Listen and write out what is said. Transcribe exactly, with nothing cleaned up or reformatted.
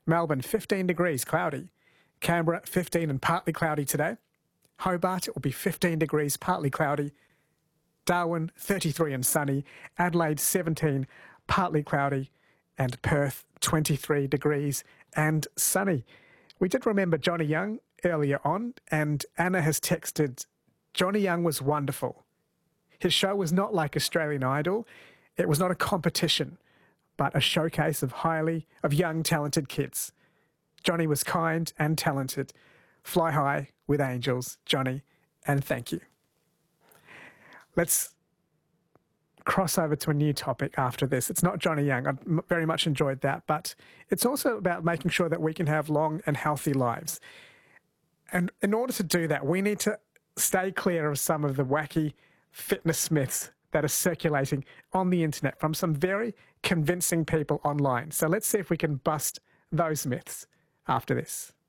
Melbourne, fifteen degrees, cloudy. Canberra, fifteen and partly cloudy today. Hobart, it will be fifteen degrees, partly cloudy. Darwin, thirty-three and sunny. Adelaide, seventeen, partly cloudy. And Perth, twenty-three degrees and sunny. We did remember Johnny Young earlier on, and Anna has texted, Johnny Young was wonderful. His show was not like Australian Idol. It was not a competition, but a showcase of highly, of young, talented kids. Johnny was kind and talented. Fly high with angels, Johnny, and thank you. Let's cross over to a new topic after this. It's not Johnny Young. I very much enjoyed that, but it's also about making sure that we can have long and healthy lives. And in order to do that, we need to stay clear of some of the wacky fitness myths that are circulating on the internet from some very convincing people online. So let's see if we can bust those myths after this.